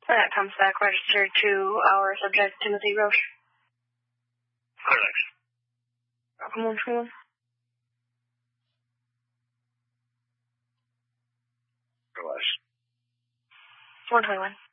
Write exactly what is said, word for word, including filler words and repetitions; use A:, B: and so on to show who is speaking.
A: That comes back registered to our subject, Timothy Roche.
B: Correct.
A: Welcome one twenty-one.
B: It was.
A: one twenty-one.